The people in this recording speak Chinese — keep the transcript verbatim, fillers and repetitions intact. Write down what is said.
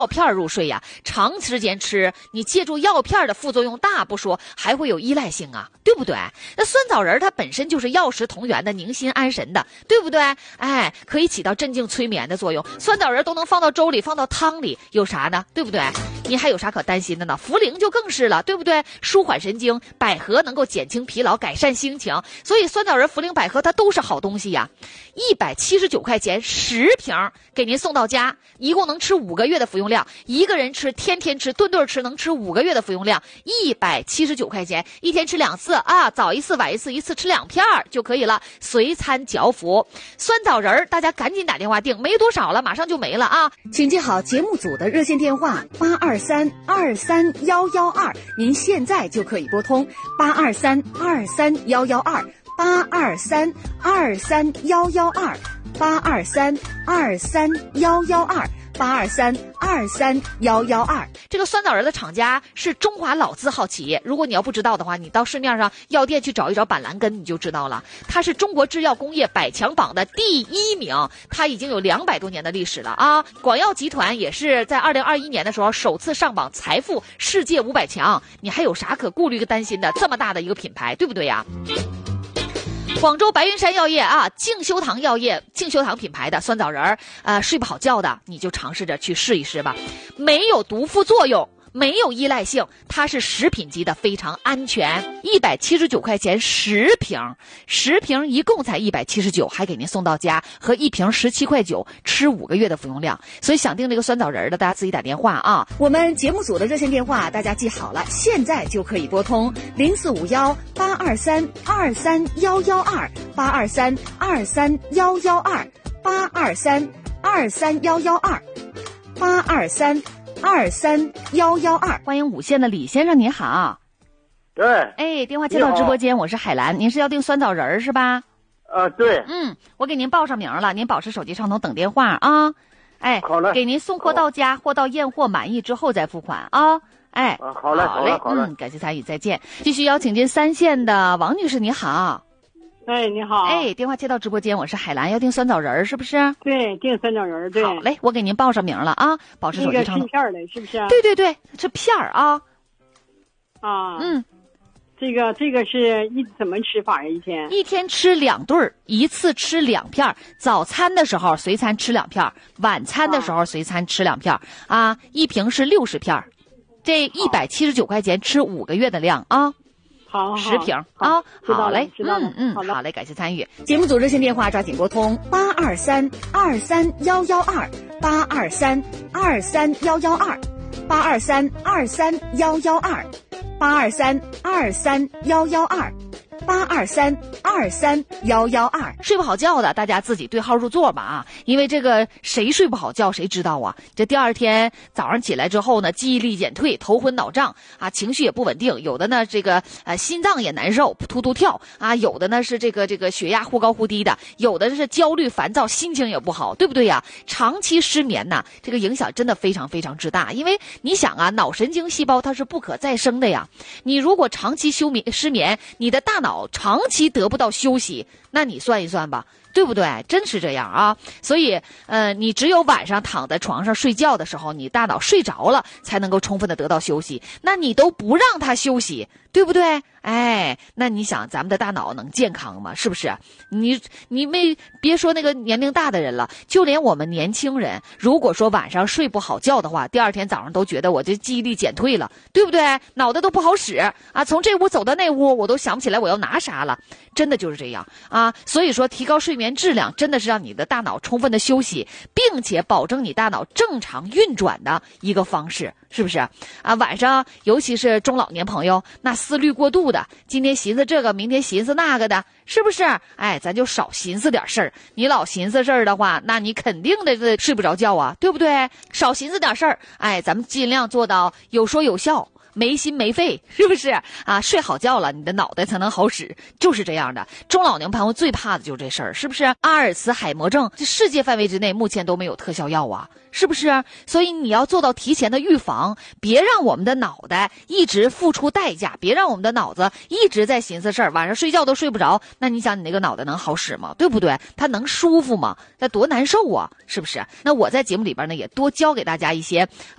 药片入睡呀，长时间吃，你借助药片的副作用大不说，还会有依赖性啊，对不对？那酸枣仁它本身就是药食同源的，宁心安神的，对不对？哎，可以起到镇静催眠的作用。酸枣仁都能放到粥里，放到汤里，有啥呢？对不对？你还有啥可担心的呢？茯苓就更是了，对不对？舒缓神经，百合能够减轻疲劳，改善心情，所以酸枣仁、茯苓、百合它都是好东西呀。一百七十九块钱十瓶，给您送到家，一共能吃五个月的服用量，一个人吃，天天吃，顿顿吃，能吃五个月的服用量，一百七十九块钱，一天吃两次啊，早一次晚一次，一次吃两片就可以了，随餐嚼服。酸枣仁大家赶紧打电话订，没多少了，马上就没了啊！ 请记好节目组的热线电话八二三二三幺幺二，您现在就可以拨通八二三二三幺幺二。八二三二三幺幺二，八二三二三幺幺二，八二三二三幺幺二。 这个酸枣仁的厂家是中华老字号企业，如果你要不知道的话，你到市面上药店去找一找板蓝根，你就知道了。它是中国制药工业百强榜的第一名，它已经有两百多年的历史了啊！广药集团也是在二零二一年的时候首次上榜财富世界五百强，你还有啥可顾虑跟担心的？这么大的一个品牌，对不对呀？广州白云山药业啊，静修堂药业，静修堂品牌的酸枣仁，呃，睡不好觉的你就尝试着去试一试吧，没有毒副作用，没有依赖性，它是食品级的，非常安全。一百七十九块钱十瓶，十瓶一共才一百七十九，还给您送到家，和一瓶十七块九，吃五个月的服用量。所以想订这个酸枣仁的，大家自己打电话啊。 我们节目组的热线电话大家记好了，现在就可以拨通零四五幺八二三二三幺幺二，八二三二三幺幺二，八二三二三幺幺二，八二三二三幺幺二。 欢迎五线的李先生，您好。 对， 哎，电话接到直播间，我是海兰，您是要订酸枣仁是吧？ 呃，对。 嗯，我给您报上名了，您保持手机畅通等电话啊。哎， 好嘞， 给您送货到家，货到验货满意之后再付款啊。哎， 啊，好嘞， 好嘞， 好嘞， 嗯，感谢参与，再见。继续邀请进三线的王女士，你好。 哎，你好。 哎，电话接到直播间，我是海兰，要订酸枣仁是不是？ 对，订酸枣仁，对。 好嘞，我给您报上名了啊，保持手机畅通。 那个吃片的，是不是？ 对对对，这片儿啊。 啊。 嗯。 这个这个是一怎么吃法呀？一天一天吃两顿儿，一次吃两片，早餐的时候随餐吃两片，晚餐的时候随餐吃两片啊, 啊一瓶是六十片，这一百七十九块钱吃五个月的量啊。 好， 十瓶啊，好嘞， 知道了， 嗯嗯，好嘞，感谢参与。 节目组热线电话抓紧拨通八二三二三幺幺二，八二三二三幺幺二，八二三二三幺幺二，八二三二三幺幺二，八二三二三幺幺二。 睡不好觉的，大家自己对号入座吧啊！因为这个谁睡不好觉谁知道啊。这第二天早上起来之后呢，记忆力减退，头昏脑胀啊，情绪也不稳定，有的呢这个呃心脏也难受，突突跳啊，有的呢是这个这个血压忽高忽低的，有的是焦虑烦躁，心情也不好，对不对呀？长期失眠呐，这个影响真的非常非常之大。因为你想啊，脑神经细胞它是不可再生的呀，你如果长期休眠失眠，你的大脑长期得不到休息，那你算一算吧，对不对？真是这样啊！所以，呃，你只有晚上躺在床上睡觉的时候，你大脑睡着了，才能够充分的得到休息。那你都不让它休息，对不对？哎，那你想咱们的大脑能健康吗？是不是？你你没别说那个年龄大的人了，就连我们年轻人，如果说晚上睡不好觉的话，第二天早上都觉得我这记忆力减退了，对不对？脑袋都不好使啊，从这屋走到那屋，我都想不起来我要拿啥了，真的就是这样啊。所以说，提高睡眠质量，真的是让你的大脑充分的休息，并且保证你大脑正常运转的一个方式，是不是啊？晚上尤其是中老年朋友，那思虑过度的，今天寻思这个，明天寻思那个的，是不是？哎，咱就少寻思点事儿。你老寻思事儿的话，那你肯定的睡不着觉啊，对不对？少寻思点事儿，哎，咱们尽量做到有说有笑没心没肺，是不是啊？睡好觉了，你的脑袋才能好使，就是这样的。中老年朋友最怕的就是这事儿，是不是？阿尔茨海默症，这世界范围之内目前都没有特效药啊，是不是？所以你要做到提前的预防，别让我们的脑袋一直付出代价，别让我们的脑子一直在寻思事儿，晚上睡觉都睡不着。那你想，你那个脑袋能好使吗？对不对？它能舒服吗？那多难受啊，是不是？那我在节目里边呢，也多教给大家一些